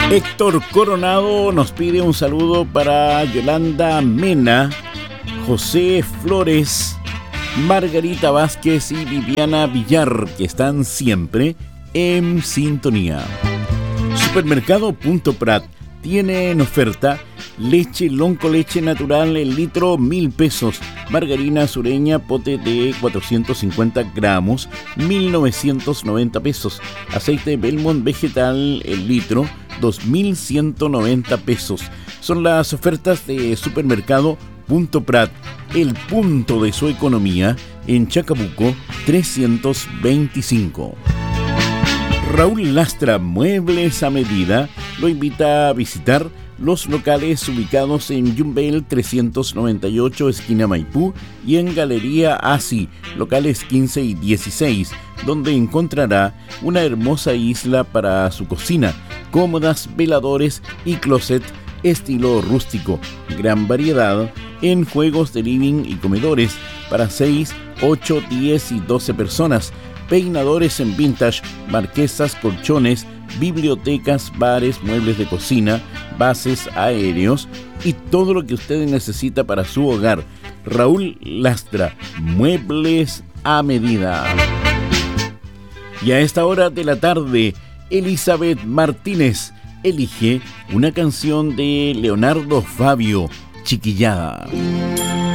Héctor Coronado nos pide un saludo para Yolanda Mena, José Flores, Margarita Vázquez y Viviana Villar, que están siempre en sintonía. Supermercado Punto Prat tiene en oferta leche Lonco Leche Natural, el litro 1.000 pesos. Margarina sureña, pote de 450 gramos, 1.990 pesos. Aceite Belmont vegetal, el litro, 2.190 pesos. Son las ofertas de Supermercado Punto Prat, el punto de su economía, en Chacabuco 325. Raúl Lastra, muebles a medida, lo invita a visitar los locales ubicados en Yumbel 398, esquina Maipú, y en Galería Asi, locales 15 y 16, donde encontrará una hermosa isla para su cocina, cómodas, veladores y closet estilo rústico, gran variedad en juegos de living y comedores para 6, 8, 10 y 12 personas, peinadores en vintage, marquesas, colchones, bibliotecas, bares, muebles de cocina, bases aéreos y todo lo que usted necesita para su hogar. Raúl Lastra, muebles a medida. Y a esta hora de la tarde, Elizabeth Martínez elige una canción de Leonardo Fabio, Chiquillada.